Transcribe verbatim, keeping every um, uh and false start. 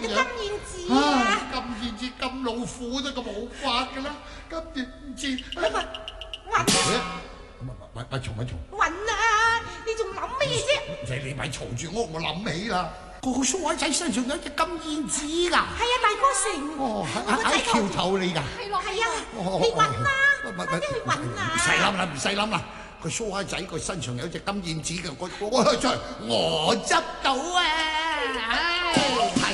嘅金燕子啊！ 金燕子咁老虎都咁冇法㗎啦，金燕子。 咁啊，暈！ 咪咪嘈咪嘈！ 暈啊！你仲諗咩啫？ 你你咪嘈住我，我諗起啦。個蘇海仔身上有隻金燕子㗎。係啊，大哥成。 哦，喺喺橋頭嚟㗎。 係咯，係啊。你揾啦，快啲去揾啊！ 唔使諗啦，唔使諗啦。個蘇海仔個身上有隻金燕子嘅，我我我我執到啊！